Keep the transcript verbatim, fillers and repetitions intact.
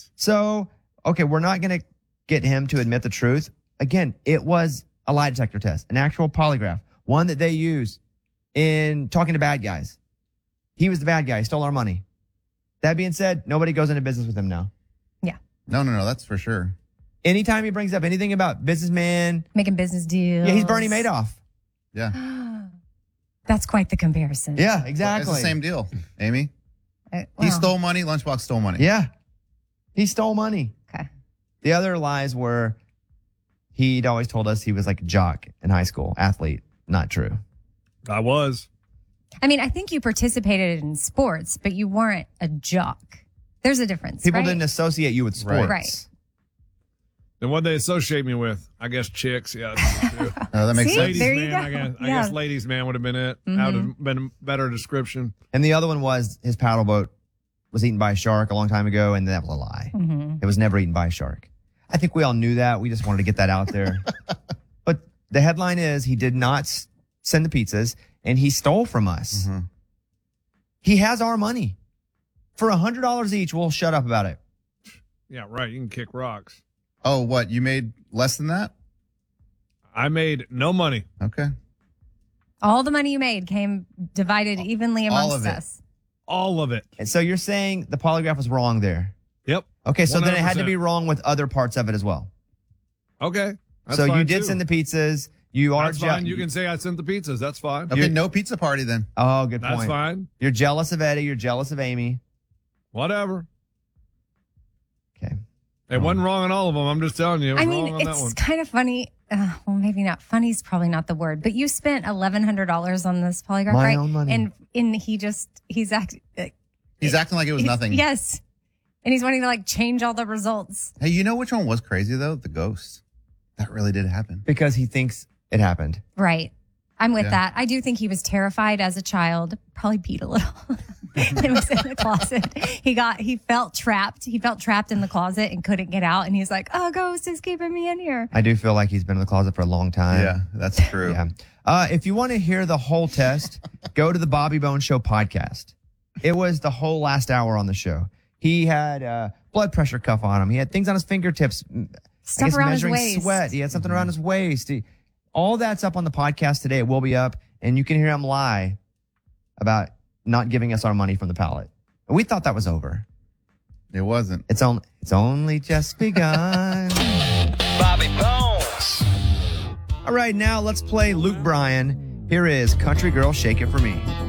So, okay, we're not going to get him to admit the truth. Again, it was a lie detector test, an actual polygraph, one that they use in talking to bad guys. He was the bad guy. He stole our money. That being said, nobody goes into business with him now. Yeah. No, no, no. That's for sure. Anytime he brings up anything about businessman. Making business deals. Yeah, he's Bernie Madoff. Yeah. That's quite the comparison. Yeah, exactly. Well, it's the same deal, Amy. Uh, He well, stole money. Lunchbox stole money. Yeah. He stole money. Okay. The other lies were he'd always told us he was like a jock in high school, athlete. Not true. I was. I mean, I think you participated in sports, but you weren't a jock. There's a difference. People right? didn't associate you with sports. Right. And what they associate me with, I guess chicks. Yeah. That's true. Oh, that makes See? sense. Ladies There you man, go. I guess. I Yeah. guess ladies man would have been it. Mhm. That would have been a better description. And the other one was his paddle boat was eaten by a shark a long time ago, and that was a lie. Mhm. It was never eaten by a shark. I think we all knew that. We just wanted to get that out there. But the headline is he did not s- send the pizzas, and he stole from us. Mhm. He has our money. For one hundred dollars each, we'll shut up about it. Yeah, right. You can kick rocks. Oh, what? You made less than that? I made no money. Okay. All the money you made came divided evenly All amongst of it. us. All of it. And so you're saying the polygraph was wrong there. Yep. Okay, so then it had to one hundred percent. be wrong with other parts of it as well. Okay. That's so you fine, did too. send the pizzas. You are That's je- fine. You can say I sent the pizzas. That's fine. Okay, You- no pizza party then. Oh, good That's point. fine. You're jealous of Eddie. You're jealous of Amy. Whatever. Okay. It wasn't wrong on all of them. I'm just telling you. It was I wrong mean, on that it's one. kind of funny. Uh, well, maybe not. Funny is probably not the word, but you spent eleven hundred dollars on this polygraph, My right? own money. And and he just he's act. uh, He's acting like it was he's- nothing. Yes, and he's wanting to like change all the results. Hey, you know which one was crazy though? The ghost. That really did happen. Because he thinks it happened. Right. I'm with Yeah. that. I do think he was terrified as a child. Probably peed a little. It was in the closet. He got. He felt trapped. He felt trapped in the closet and couldn't get out. And he's like, "Oh, ghost is keeping me in here." I do feel like he's been in the closet for a long time. Yeah, that's true. Yeah. Uh, if you want to hear the whole test, go to the Bobby Bones Show podcast. It was the whole last hour on the show. He had a blood pressure cuff on him. He had things on his fingertips. I Stuff guess around his measuring waist. sweat. He had something around his waist. He- all that's up on the podcast today. It will be up, and you can hear him lie about not giving us our money from the pallet. We thought that was over. It wasn't. It's only it's only just begun. Bobby Bones. All right, now let's play Luke Bryan. Here is Country Girl, Shake It For Me.